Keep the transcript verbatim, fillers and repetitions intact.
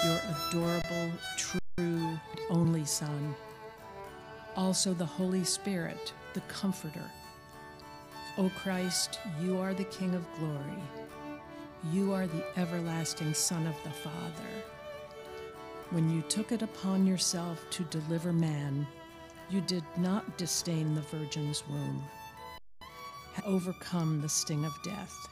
your adorable, true, only Son, also the Holy Spirit, the Comforter. O Christ, you are the King of glory. You are the everlasting Son of the Father. When you took it upon yourself to deliver man, you did not disdain the Virgin's womb, overcome the sting of death.